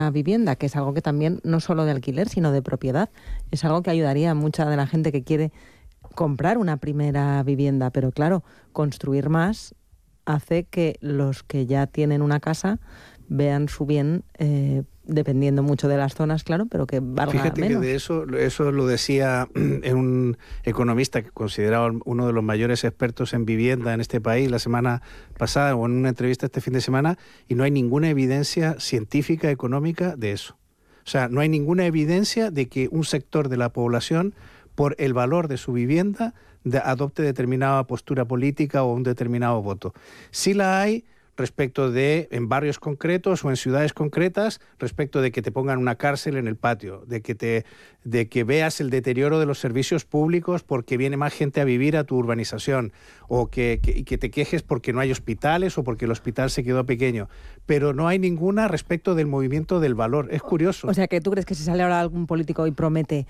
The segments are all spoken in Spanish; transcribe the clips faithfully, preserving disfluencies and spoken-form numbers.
vivienda, que es algo que también no solo de alquiler, sino de propiedad. Es algo que ayudaría a mucha de la gente que quiere comprar una primera vivienda, pero claro, construir más hace que los que ya tienen una casa vean su bien, eh, dependiendo mucho de las zonas, claro, pero que valga Fíjate menos. que de eso, eso lo decía un economista que consideraba uno de los mayores expertos en vivienda en este país la semana pasada o en una entrevista este fin de semana, y no hay ninguna evidencia científica, económica de eso. O sea, no hay ninguna evidencia de que un sector de la población, por el valor de su vivienda, de, adopte determinada postura política o un determinado voto. Sí la hay respecto de, en barrios concretos o en ciudades concretas, respecto de que te pongan una cárcel en el patio, de que te, de que veas el deterioro de los servicios públicos porque viene más gente a vivir a tu urbanización, o que, que, que te quejes porque no hay hospitales o porque el hospital se quedó pequeño. Pero no hay ninguna respecto del movimiento del valor. Es curioso. O sea, que tú crees que si sale ahora algún político y promete,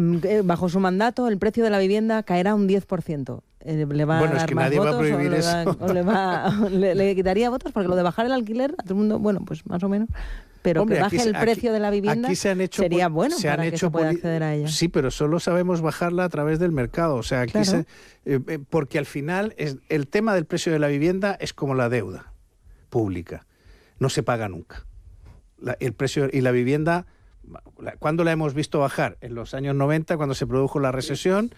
bajo su mandato, el precio de la vivienda caerá un diez por ciento. ¿Le va bueno, a dar es que más nadie votos, va a prohibir o le eso. va, o le, va, le, le quitaría votos? Porque lo de bajar el alquiler, a todo el mundo, bueno, pues más o menos, pero Hombre, que baje aquí, el precio aquí, de la vivienda se han hecho, sería bueno se para han que hecho se pueda acceder a ella. Sí, pero solo sabemos bajarla a través del mercado. O sea, aquí claro. se, eh, porque al final es, el tema del precio de la vivienda es como la deuda pública. No se paga nunca. La, el precio y la vivienda, ¿cuándo la hemos visto bajar? En los años noventa, cuando se produjo la recesión,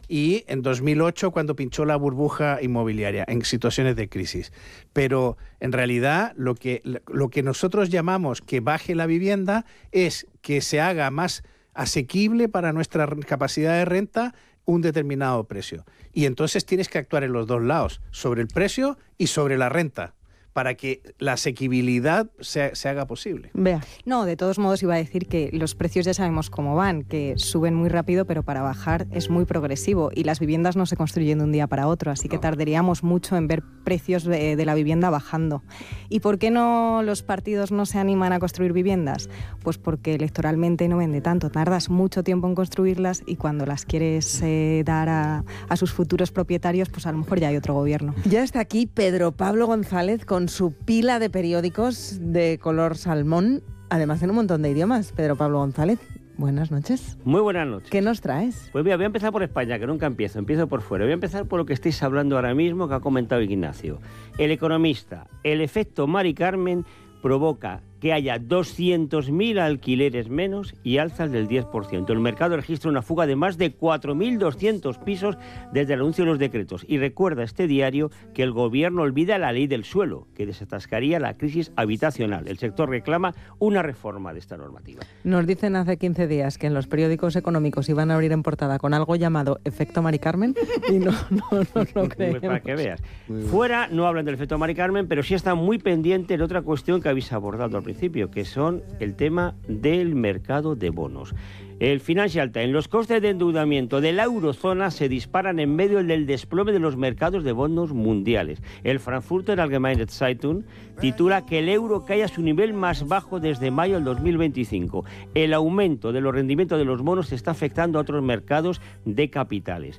y en dos mil ocho, cuando pinchó la burbuja inmobiliaria, en situaciones de crisis. Pero en realidad lo que, lo que nosotros llamamos que baje la vivienda es que se haga más asequible para nuestra capacidad de renta un determinado precio. Y entonces tienes que actuar en los dos lados, sobre el precio y sobre la renta, para que la asequibilidad se, se haga posible. Vea. No, de todos modos iba a decir que los precios ya sabemos cómo van, que suben muy rápido, pero para bajar es muy progresivo y las viviendas no se construyen de un día para otro, así que tardaríamos mucho en ver precios de, de la vivienda bajando. ¿Y por qué no los partidos no se animan a construir viviendas? Pues porque electoralmente no vende tanto, tardas mucho tiempo en construirlas y cuando las quieres eh, dar a, a sus futuros propietarios, pues a lo mejor ya hay otro gobierno. Ya está aquí Pedro Pablo González con su pila de periódicos de color salmón, además en un montón de idiomas. Pedro Pablo González, buenas noches. Muy buenas noches. ¿Qué nos traes? Pues mira, voy a empezar por España, que nunca empiezo, empiezo por fuera. Voy a empezar por lo que estáis hablando ahora mismo, que ha comentado Ignacio. El Economista, el efecto Mari Carmen provoca que haya doscientos mil alquileres menos y alzas del diez por ciento. El mercado registra una fuga de más de cuatro mil doscientos pisos desde el anuncio de los decretos. Y recuerda este diario que el gobierno olvida la ley del suelo, que desatascaría la crisis habitacional. El sector reclama una reforma de esta normativa. Nos dicen hace quince días que en los periódicos económicos iban a abrir en portada con algo llamado efecto Mari Carmen y no, no, no, no creemos. Pues para que veas. Fuera no hablan del efecto Mari Carmen, pero sí están muy pendientes de otra cuestión que habéis abordado al principio, que son el tema del mercado de bonos. El Financial Times, los costes de endeudamiento de la eurozona se disparan en medio del desplome de los mercados de bonos mundiales. El Frankfurter Allgemeine Zeitung titula que el euro cae a su nivel más bajo desde mayo del dos mil veinticinco. El aumento de los rendimientos de los bonos está afectando a otros mercados de capitales.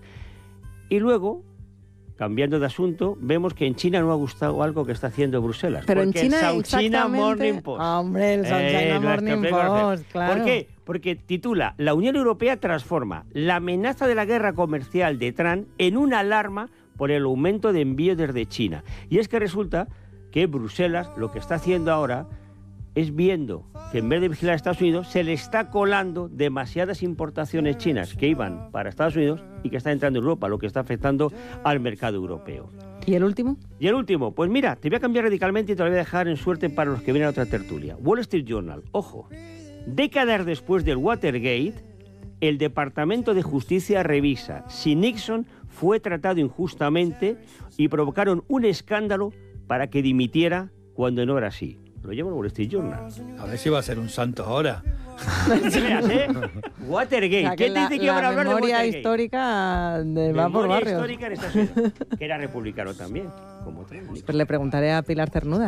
Y luego, cambiando de asunto, vemos que en China no ha gustado algo que está haciendo Bruselas. Pero en China, el South China exactamente... Morning Post. Hombre, el South Eh, China Morning Post, claro. ¿Por qué? Porque titula: la Unión Europea transforma la amenaza de la guerra comercial de Trump en una alarma por el aumento de envíos desde China. Y es que resulta que Bruselas lo que está haciendo ahora es viendo que en vez de vigilar a Estados Unidos, se le está colando demasiadas importaciones chinas que iban para Estados Unidos y que están entrando en Europa, lo que está afectando al mercado europeo. ¿Y el último? Y el último, pues mira, te voy a cambiar radicalmente y te lo voy a dejar en suerte para los que vienen a otra tertulia. Wall Street Journal, ojo, décadas después del Watergate, el Departamento de Justicia revisa si Nixon fue tratado injustamente y provocaron un escándalo para que dimitiera cuando no era así. Lo lleva el Wall Street Journal. A ver si va a ser un santo ahora. Veas, ¿eh? Watergate. O sea, ¿Quién la, dice que van a hablar de memoria Watergate? histórica de, va por Memoria barrios. histórica en Estados Unidos, que era republicano también. Como pues le preguntaré a Pilar Cernuda,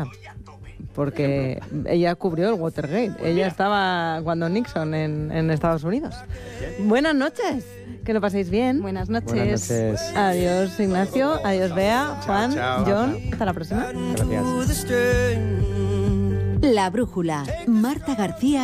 porque ella cubrió el Watergate. Pues ella mira. estaba cuando Nixon en, en Estados Unidos. Buenas noches. Que lo paséis bien. Buenas noches. Buenas noches. Adiós, Ignacio. Adiós, Bea, Juan, chao. John. Hasta la próxima. Gracias. La brújula. Marta García.